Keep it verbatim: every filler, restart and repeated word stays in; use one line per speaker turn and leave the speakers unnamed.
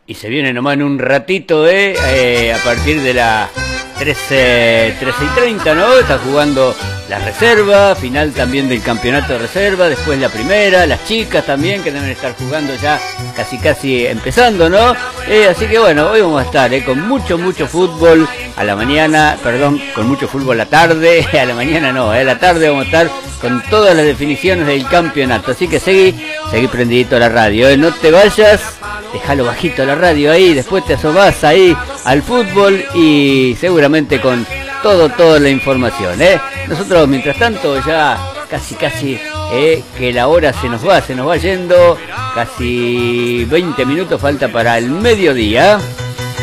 Y se viene nomás en un ratito, ¿eh? eh a partir de las trece, trece y treinta, ¿no? Está jugando la reserva, final también del campeonato de reserva, después la primera, las chicas también que deben estar jugando ya casi casi empezando, ¿no? Eh, así que bueno, hoy vamos a estar eh, con mucho, mucho fútbol a la mañana, perdón, con mucho fútbol a la tarde, a la mañana no, eh, a la tarde vamos a estar con todas las definiciones del campeonato, así que seguí, seguí prendidito a la radio, eh, no te vayas, déjalo bajito la radio ahí, después te asomás ahí al fútbol y seguramente con todo, toda la información, ¿eh? Nosotros, mientras tanto, ya casi, casi, eh, que la hora se nos va, se nos va yendo, casi veinte minutos falta para el mediodía.